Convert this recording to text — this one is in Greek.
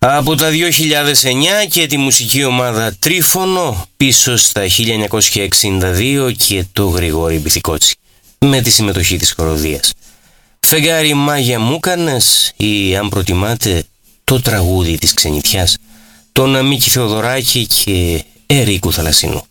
Από τα 2009 και τη μουσική ομάδα Τρίφωνο πίσω στα 1962 και το Γρηγόρη Μπιθικότσι με τη συμμετοχή της χοροδίας. Φεγγάρι μάγια μου κάνες ή αν προτιμάτε το τραγούδι της ξενιτιάς, τον Μίκη Θεοδωράκη και Ερίκου Θαλασσινού.